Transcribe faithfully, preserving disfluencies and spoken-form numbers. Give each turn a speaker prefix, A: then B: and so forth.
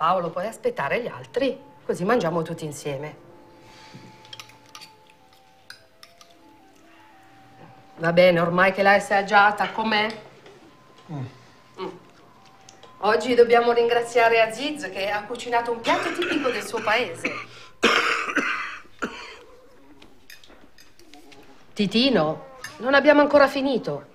A: Paolo, puoi aspettare gli altri? Così mangiamo tutti insieme. Va bene, ormai che l'hai assaggiata, com'è? Mm. Mm. Oggi dobbiamo ringraziare Aziz che ha cucinato un piatto tipico del suo paese. Titino, non abbiamo ancora finito.